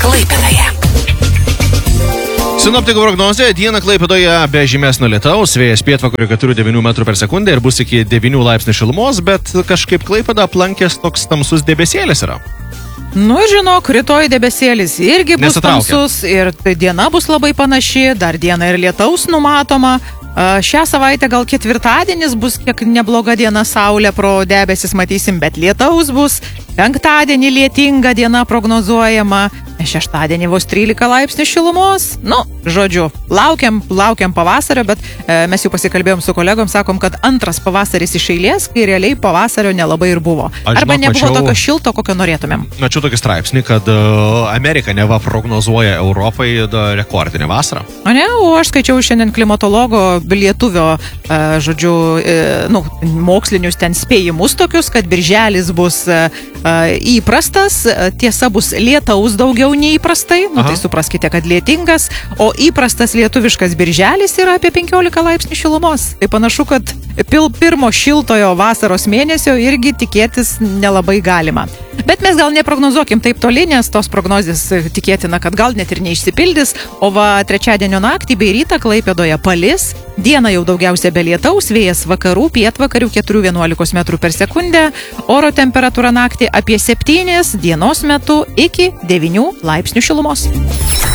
Klaipėdoje. Sinoptikų prognozė: dieną Klaipėdoje be žymesnio lietaus, vėjas pietvakarių 4-9 metrų per sekundę ir bus iki 9 laipsnių šilumos, bet kažkaip Klaipėdą aplankęs toks tamsus debesėlis yra. Nu, žinok, rytoj debesėlis irgi bus tamsus ir diena bus labai panaši, dar diena ir lietaus numatoma. Šią savaitę gal ketvirtadienis bus kiek nebloga diena, saulė pro debesis matysim, bet lietaus bus. Penktadienį lietinga diena prognozuojama, šeštadienį vos 13 laipsnių šilumos. Nu, žodžiu, laukiam pavasario, bet mes jau pasikalbėjom su kolegom, sakom, kad antras pavasaris iš eilės, kai realiai pavasario nelabai ir buvo. Arba nebuvo tokio šilto, kokio norėtumėm. Mačiau tokį straipsnį, kad Amerika neva prognozuoja Europai rekordinę vasarą. O ne, o aš skaičiau šiandien klimatologo lietuvio, žodžiu, mokslinius ten spėjimus tokius, kad birželis bus įprastas, tiesa bus lietaus daugiau nei įprastai, tai supraskite, kad lietingas, o įprastas lietuviškas birželis yra apie 15 laipsnių šilumos. Tai panašu, kad pirmo šiltojo vasaros mėnesio irgi tikėtis nelabai galima. Bet mes gal neprognozuokim taip toli, nes tos prognozės tikėtina, kad gal net ir neišsipildys, o trečiadienio naktį bei rytą Klaipėdoje palis, dieną jau daugiausia be lietaus, vėjas vakarų, pietvakarių 4-11 metrų per sekundę, oro temperatūra naktį apie 7, dienos metu iki 9 laipsnių šilumos.